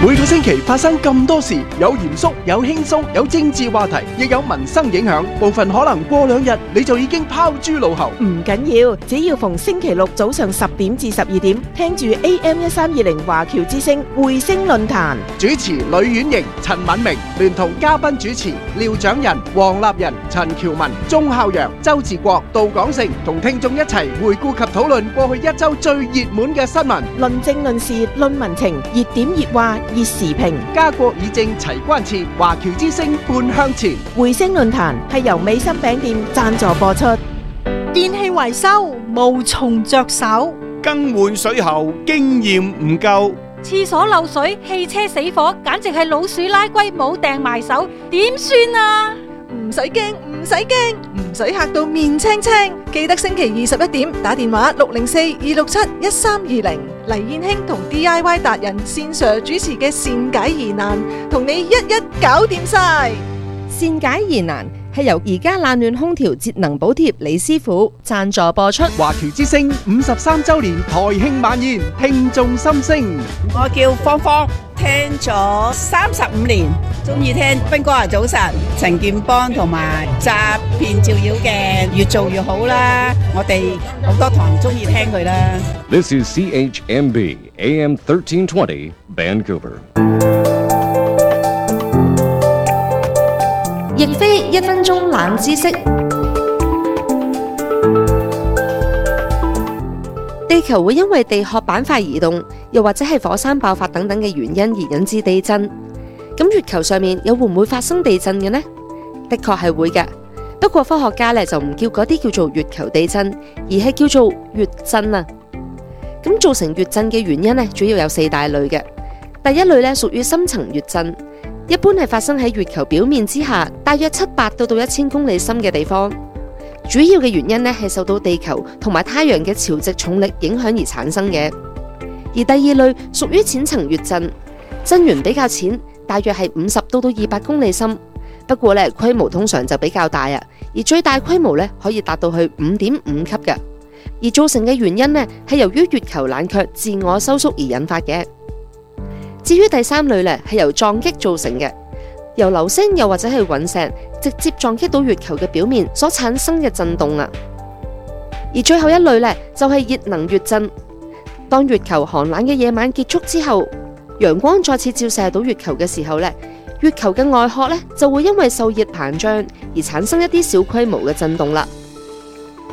每個星期發生咁多事，有嚴肅，有輕鬆，有政治話題，亦有民生影響。部分可能過2日你就已經拋諸腦後。 唔緊要，只要逢星期六早上10點至12點，聽住 AM1320華僑之聲匯聲論壇。 主持呂婉瑩、陳敏明，聯同嘉賓主持廖長仁、黃立仁、陳喬文、鐘孝陽、周志國、杜廣成，同聽眾一齊回顧及討論過去1週最熱門嘅新聞， 論政論事論民情，熱點熱話熱時評， 家國議政齊關切，華僑之聲半向前。 匯聲論壇係由美心餅店贊助播出。 電器維修無從着手， 更換水喉經驗唔夠， 廁所漏水、汽車死火，簡直係老鼠拉龜冇掟埋手，點算啊？ 唔使驚，唔使驚，唔使嚇到面青青。記得星期21點打電話604-267-1320，黎燕卿同 DIY 達人線上主持嘅善解疑難，同你一一搞掂晒。 善解疑難係由而家冷暖空調節能補貼李師傅贊助播出。 華僑之聲53週年台慶晚宴，聽眾心聲。 我叫芳芳，聽咗35年，中意聽兵哥話早晨、陳建邦同埋詐騙照妖嘅，越做越好啦。我哋好多堂中意聽佢啦。 This is CHMB AM 1320 Vancouver。 亦非1分鐘冷知識。地球會因為地殼板塊移動，又或者係火山爆發等等嘅原因而引致地震。咁月球上面又會唔會發生地震嘅呢？的確係會嘅，不過科學家咧就唔叫嗰啲叫做月球地震，而係叫做月震啊。咁造成月震嘅原因咧，主要有4大類嘅。第一類咧屬於深層月震。一般係發生喺月球表面之下，大約700到1000公里深嘅地方。主要嘅原因呢係受到地球同埋太陽嘅潮汐重力影響而產生嘅。而第二類屬於淺層月震，震源比較淺，大約係50到200公里深。不過呢規模通常就比較大啊，而最大規模呢可以達到去5.5級嘅。而造成嘅原因呢係由於月球冷卻自我收縮而引發嘅。至於第3類咧，係由撞擊造成嘅，由流星又或者係隕石直接撞擊到月球嘅表面所產生嘅震動啊。而最後一類咧，就係熱能月震。當月球寒冷嘅夜晚結束之後，陽光再次照射到月球嘅時候咧，月球嘅外殼咧就會因為受熱膨脹而產生一啲小規模嘅震動啦。